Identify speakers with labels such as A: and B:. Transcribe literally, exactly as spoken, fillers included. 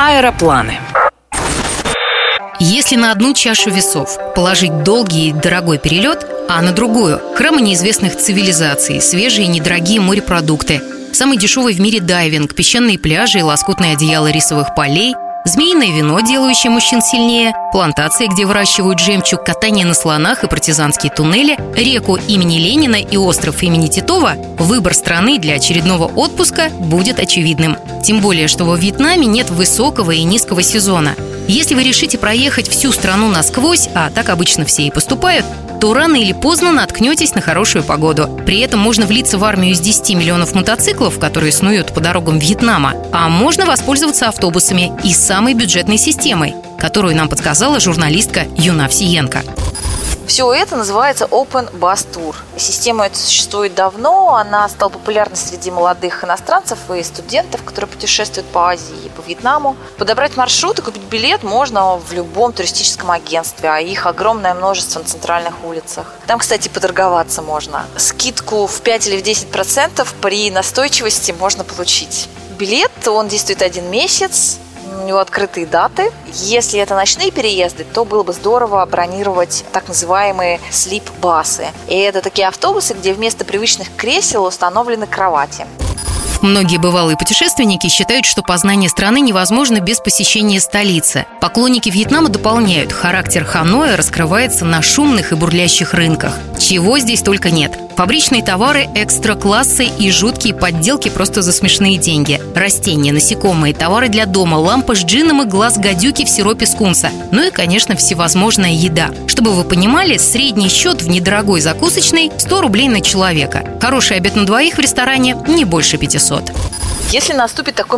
A: Аэропланы.
B: Если на одну чашу весов положить долгий и дорогой перелет, а на другую – храмы неизвестных цивилизаций, свежие и недорогие морепродукты, самый дешевый в мире дайвинг, песчаные пляжи и лоскутное одеяло рисовых полей, змеиное вино, делающее мужчин сильнее, плантации, где выращивают жемчуг, катание на слонах и партизанские туннели, реку имени Ленина и остров имени Титова, выбор страны для очередного отпуска будет очевидным. Тем более, что во Вьетнаме нет высокого и низкого сезона. Если вы решите проехать всю страну насквозь, а так обычно все и поступают, то рано или поздно наткнетесь на хорошую погоду. При этом можно влиться в армию из десяти миллионов мотоциклов, которые снуют по дорогам Вьетнама, а можно воспользоваться автобусами и самой бюджетной системой, которую нам подсказала журналистка Юна Овсиенко.
C: Все это называется Open Bus Tour. Система эта существует давно, она стала популярной среди молодых иностранцев и студентов, которые путешествуют по Азии и по Вьетнаму. Подобрать маршрут и купить билет можно в любом туристическом агентстве, а их огромное множество на центральных улицах. Там, кстати, поторговаться можно. Скидку в пять или в десять процентов при настойчивости можно получить. Билет, он действует один месяц. У него открытые даты. Если это ночные переезды, то было бы здорово бронировать так называемые слип-басы. И это такие автобусы, где вместо привычных кресел установлены кровати.
B: Многие бывалые путешественники считают, что познание страны невозможно без посещения столицы. Поклонники Вьетнама дополняют: характер Ханоя раскрывается на шумных и бурлящих рынках. Чего здесь только нет. Фабричные товары экстра-класса и жуткие подделки просто за смешные деньги. Растения, насекомые, товары для дома, лампы с джином и глаз гадюки в сиропе скунса. Ну и, конечно, всевозможная еда. Чтобы вы понимали, средний счет в недорогой закусочной – сто рублей на человека. Хороший обед на двоих в ресторане – не больше пятисот.
C: Если наступит такой